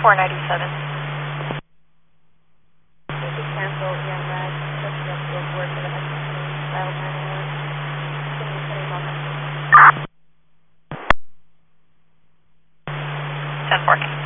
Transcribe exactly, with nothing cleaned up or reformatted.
four ninety-seven. Thank you, cancel Young Red, just the field work for the next dial nine one one. Can you put a moment? ten four.